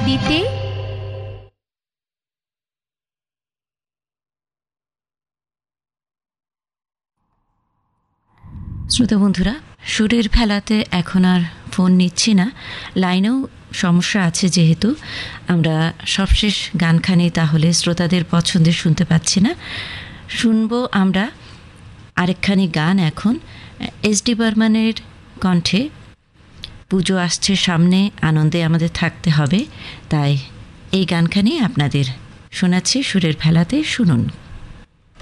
দিতে। শ্রোতা বন্ধুরা, সুরের ফেলাতে এখন আর ফোন নিচ্ছি না, লাইনেও সমস্যা আছে যেহেতু আমরা সবশেষ গানখানি তাহলে শ্রোতাদের পছন্দের শুনতে পাচ্ছি না। শুনবো আমরা আরেকখানি গান এখন এস.ডি. বর্মনের কণ্ঠে। পুজো আসছে সামনে, আনন্দে আমাদের থাকতে হবে, তাই এই গানখানি আপনাদের শোনাচ্ছি সুরের ফেলাতে, শুনুন।